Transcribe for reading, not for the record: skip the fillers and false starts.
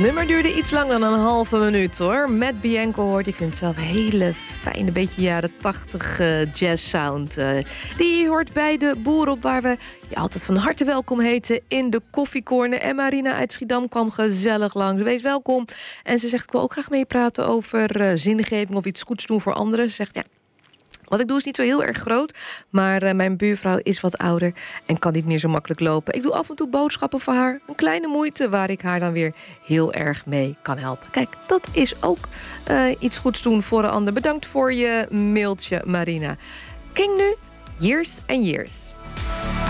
Nummer duurde iets langer dan een halve minuut, hoor. Matt Bianco hoort, je kunt zelf een hele fijne, beetje jaren 80 jazz sound. Die hoort bij de Boer op, waar we je altijd van harte welkom heten in de koffiecorner. En Marina uit Schiedam kwam gezellig langs. Wees welkom. En ze zegt, ik wil ook graag meepraten over zingeving of iets goeds doen voor anderen. Ze zegt, ja, wat ik doe is niet zo heel erg groot, maar mijn buurvrouw is wat ouder en kan niet meer zo makkelijk lopen. Ik doe af en toe boodschappen voor haar. Een kleine moeite waar ik haar dan weer heel erg mee kan helpen. Kijk, dat is ook iets goeds doen voor een ander. Bedankt voor je mailtje, Marina. King nu, Years and Years.